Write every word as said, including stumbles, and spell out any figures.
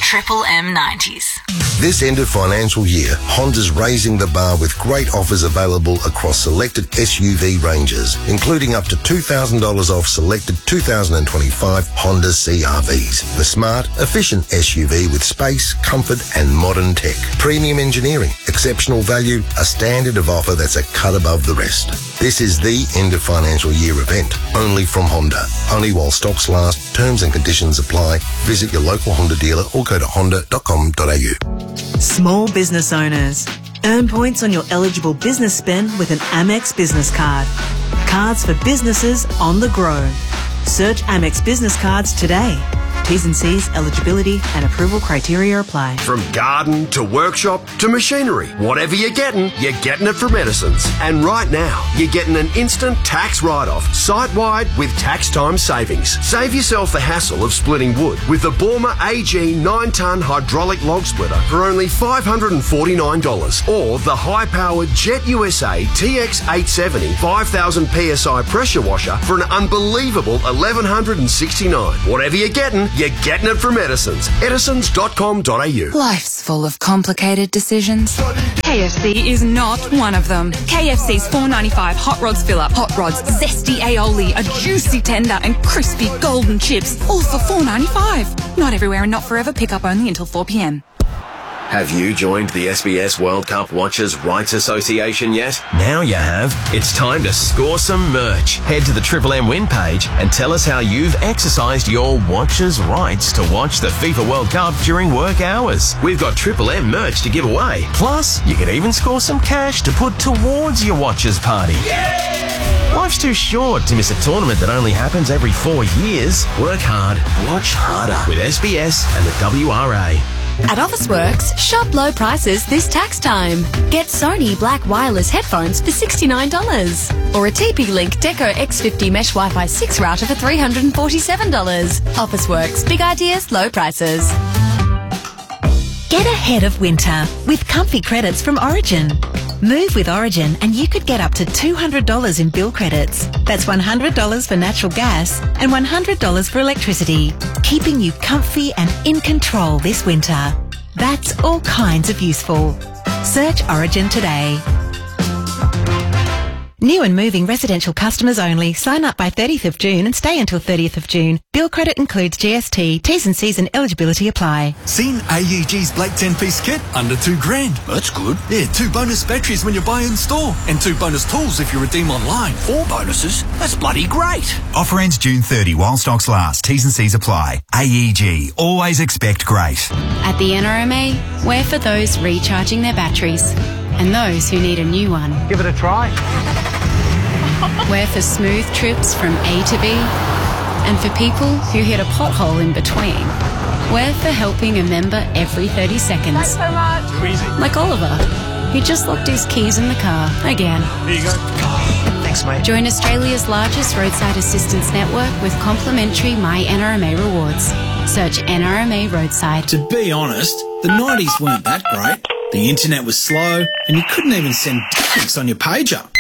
Triple M nineties. This end of financial year, Honda's raising the bar with great offers available across selected S U V ranges, including up to two thousand dollars off selected two thousand twenty-five Honda C R Vs. The smart, efficient S U V with space, comfort and modern tech. Premium engineering, exceptional value, a standard of offer that's a cut above the rest. This is the end of financial year event, only from Honda. Only while stocks last, terms and conditions apply. Visit your local Honda dealer or go to honda dot com dot a u. Small business owners. Earn points on your eligible business spend with an Amex business card. Cards for businesses on the grow. Search Amex business cards today. T's and C's, eligibility and approval criteria apply. From garden to workshop to machinery, whatever you're getting, you're getting it from Edison's. And right now, you're getting an instant tax write-off, site-wide with tax time savings. Save yourself the hassle of splitting wood with the Borma A G nine ton hydraulic log splitter for only five hundred forty-nine dollars, or the high-powered Jet U S A T X eight seventy five thousand P S I pressure washer for an unbelievable eleven sixty-nine dollars. Whatever you're getting, you're getting it from Edison's. edisons dot com dot a u. Life's full of complicated decisions. K F C is not one of them. K F C's four ninety-five Hot Rods Fill-Up. Hot Rods, zesty aioli, a juicy tender and crispy golden chips, all for four ninety-five. Not everywhere and not forever. Pick up only until four p m. Have you joined the S B S World Cup Watchers Rights Association yet? Now you have. It's time to score some merch. Head to the Triple M Win page and tell us how you've exercised your watchers' rights to watch the FIFA World Cup during work hours. We've got Triple M merch to give away. Plus, you can even score some cash to put towards your watchers' party. Yeah! Life's too short to miss a tournament that only happens every four years. Work hard, watch harder with S B S and the W R A. At Officeworks, shop low prices this tax time. Get Sony Black Wireless headphones for sixty-nine dollars. Or a T P-Link Deco X fifty Mesh Wi-Fi six router for three hundred forty-seven dollars. Officeworks, big ideas, low prices. Get ahead of winter with comfy credits from Origin. Move with Origin and you could get up to two hundred dollars in bill credits. That's one hundred dollars for natural gas and one hundred dollars for electricity, keeping you comfy and in control this winter. That's all kinds of useful. Search Origin today. New and moving residential customers only. Sign up by thirtieth of June and stay until thirtieth of June. Bill credit includes G S T. T's and C's and eligibility apply. Seen A E G's Blake ten-piece kit? Under two grand. That's good. Yeah, two bonus batteries when you buy in store. And two bonus tools if you redeem online. Four bonuses? That's bloody great. Offer ends June thirtieth while stocks last. T's and C's apply. A E G. Always expect great. At the N R M A, we're for those recharging their batteries and those who need a new one. Give it a try. We're for smooth trips from A to B and for people who hit a pothole in between. We're for helping a member every thirty seconds. Thanks so much. Too easy. Like Oliver, who just locked his keys in the car again. There you go. Thanks, mate. Join Australia's largest roadside assistance network with complimentary My N R M A rewards. Search N R M A Roadside. To be honest, the nineties weren't that great. The internet was slow and you couldn't even send dicks on your pager.